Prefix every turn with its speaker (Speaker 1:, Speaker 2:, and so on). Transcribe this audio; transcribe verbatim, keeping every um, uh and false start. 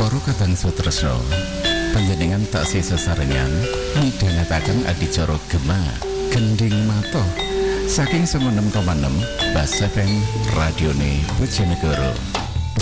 Speaker 1: Para kadang sutresna, panjenengan taksih sesarengan midhangetaken adicara Gema Gending Mata saking sembilan puluh enam koma enam Bas F M Radione Bojonegoro.